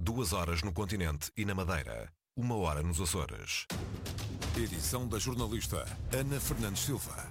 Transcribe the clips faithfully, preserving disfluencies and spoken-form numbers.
Duas horas no continente e na Madeira. Uma hora nos Açores. Edição da jornalista Ana Fernandes Silva.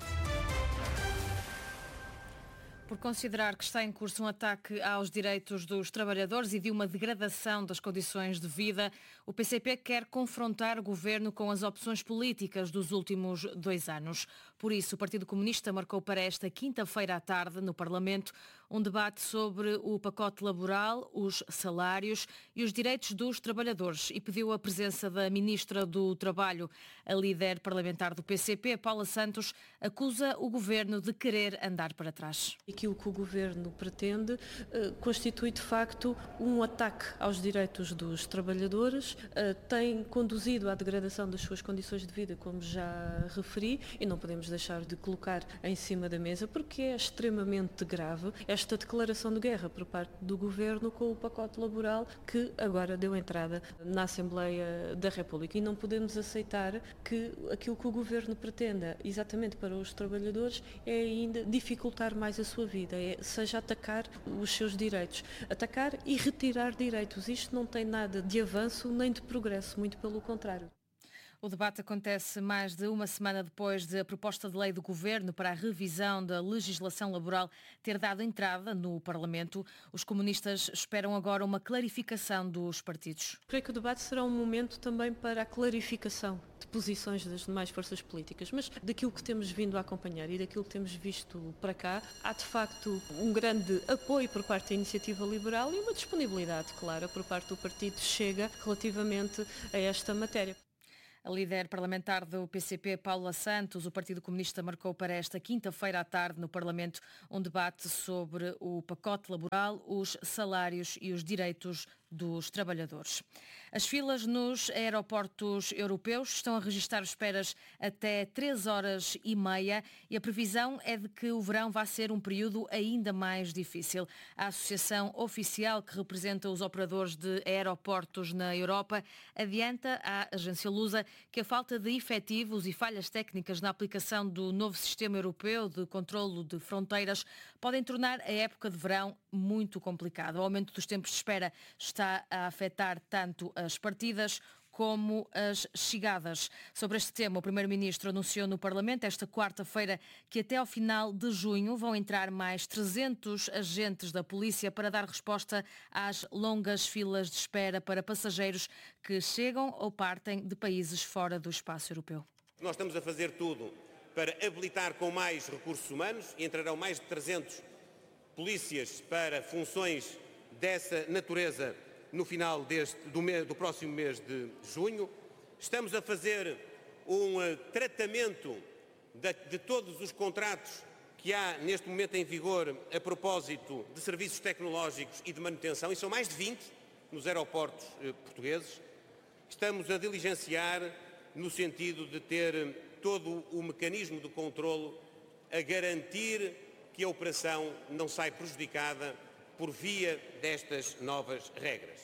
Por considerar que está em curso um ataque aos direitos dos trabalhadores e de uma degradação das condições de vida, o P C P quer confrontar o governo com as opções políticas dos últimos dois anos. Por isso, o Partido Comunista marcou para esta quinta-feira à tarde, no Parlamento, um debate sobre o pacote laboral, os salários e os direitos dos trabalhadores e pediu a presença da Ministra do Trabalho. A líder parlamentar do P C P, Paula Santos, acusa o governo de querer andar para trás. Aquilo que o Governo pretende uh, constitui de facto um ataque aos direitos dos trabalhadores, uh, tem conduzido à degradação das suas condições de vida, como já referi, e não podemos deixar de colocar em cima da mesa, porque é extremamente grave esta declaração de guerra por parte do Governo com o pacote laboral que agora deu entrada na Assembleia da República. E não podemos aceitar que aquilo que o Governo pretenda exatamente para os trabalhadores é ainda dificultar mais a sua vida, é, seja atacar os seus direitos, atacar e retirar direitos. Isto não tem nada de avanço nem de progresso, muito pelo contrário. O debate acontece mais de uma semana depois de a proposta de lei do Governo para a revisão da legislação laboral ter dado entrada no Parlamento. Os comunistas esperam agora uma clarificação dos partidos. Creio que o debate será um momento também para a clarificação de posições das demais forças políticas, mas daquilo que temos vindo a acompanhar e daquilo que temos visto para cá, há de facto um grande apoio por parte da Iniciativa Liberal e uma disponibilidade clara por parte do Partido Chega relativamente a esta matéria. A líder parlamentar do P C P, Paula Santos, o Partido Comunista marcou para esta quinta-feira à tarde no Parlamento um debate sobre o pacote laboral, os salários e os direitos dos trabalhadores. As filas nos aeroportos europeus estão a registrar esperas até três horas e meia e a previsão é de que o verão vai ser um período ainda mais difícil. A Associação Oficial que representa os operadores de aeroportos na Europa adianta à agência Lusa que a falta de efetivos e falhas técnicas na aplicação do novo sistema europeu de controlo de fronteiras podem tornar a época de verão muito complicada. O aumento dos tempos de espera está a afetar tanto as partidas como as chegadas. Sobre este tema, o Primeiro-Ministro anunciou no Parlamento esta quarta-feira que até ao final de junho vão entrar mais trezentos agentes da polícia para dar resposta às longas filas de espera para passageiros que chegam ou partem de países fora do espaço europeu. Nós estamos a fazer tudo para habilitar com mais recursos humanos e entrarão mais de trezentos polícias para funções dessa natureza no final deste, do, mês, do próximo mês de junho. Estamos a fazer um uh, tratamento de, de todos os contratos que há neste momento em vigor a propósito de serviços tecnológicos e de manutenção, e são mais de vinte nos aeroportos uh, portugueses. Estamos a diligenciar no sentido de ter todo o mecanismo de controlo a garantir que a operação não sai prejudicada por via destas novas regras.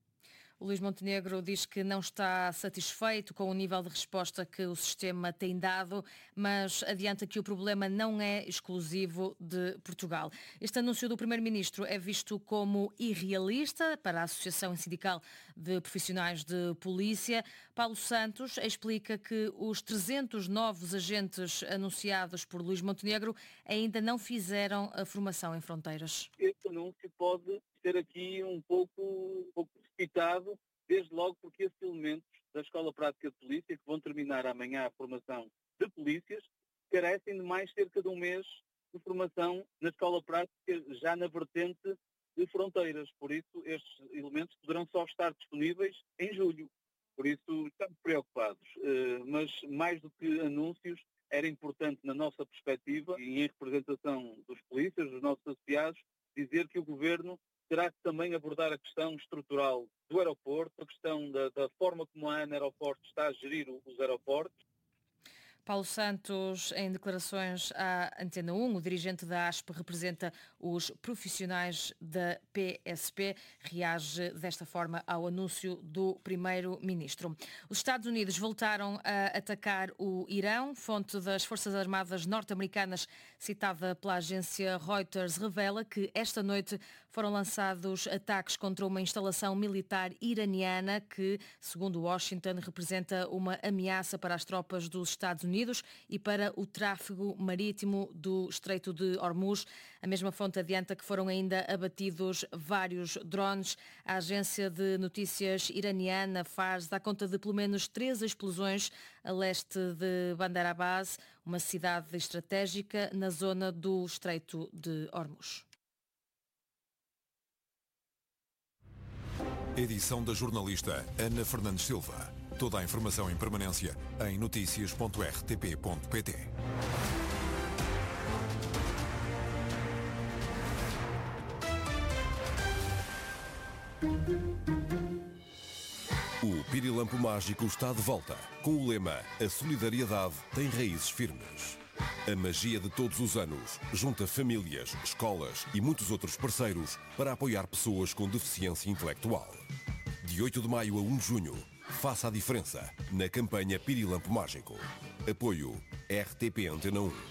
O Luís Montenegro diz que não está satisfeito com o nível de resposta que o sistema tem dado, mas adianta que o problema não é exclusivo de Portugal. Este anúncio do Primeiro-Ministro é visto como irrealista para a Associação Sindical de Profissionais de Polícia. Paulo Santos explica que os trezentos novos agentes anunciados por Luís Montenegro ainda não fizeram a formação em fronteiras. Este anúncio pode ser aqui um pouco, um pouco precipitado, desde logo porque esses elementos da Escola Prática de Polícia, que vão terminar amanhã a formação de polícias, carecem de mais cerca de um mês de formação na Escola Prática, já na vertente de fronteiras. Por isso, estes elementos poderão só estar disponíveis em julho. Por isso, estamos preocupados. Mas, mais do que anúncios, era importante, na nossa perspectiva, e em representação dos polícias, dos nossos associados, dizer que o Governo terá que também abordar a questão estrutural do aeroporto, a questão da, da forma como a ANA Aeroportos está a gerir os aeroportos. Paulo Santos, em declarações à Antena um, o dirigente da A S P representa os profissionais da P S P, reage desta forma ao anúncio do primeiro-ministro. Os Estados Unidos voltaram a atacar o Irão. Fonte das Forças Armadas norte-americanas, citada pela agência Reuters, revela que esta noite foram lançados ataques contra uma instalação militar iraniana que, segundo Washington, representa uma ameaça para as tropas dos Estados Unidos e para o tráfego marítimo do Estreito de Hormuz. A mesma fonte adianta que foram ainda abatidos vários drones. A agência de notícias iraniana Fars dá conta de pelo menos três explosões a leste de Bandar Abbas, uma cidade estratégica na zona do Estreito de Hormuz. Edição da jornalista Ana Fernandes Silva. Toda a informação em permanência em notícias ponto r t p ponto p t. O Pirilampo Mágico está de volta, com o lema A solidariedade tem raízes firmes. A magia de todos os anos junta famílias, escolas e muitos outros parceiros para apoiar pessoas com deficiência intelectual. De oito de maio a um de junho, faça a diferença na campanha Pirilampo Mágico. Apoio R T P Antena um.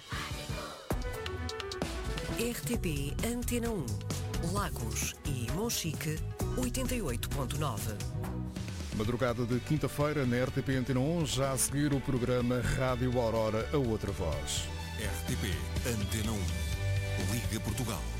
R T P Antena um. Lagos e Monchique, oitenta e oito ponto nove. Madrugada de quinta-feira na R T P Antena um, já a seguir o programa Rádio Aurora, a outra voz. R T P Antena um. Liga Portugal.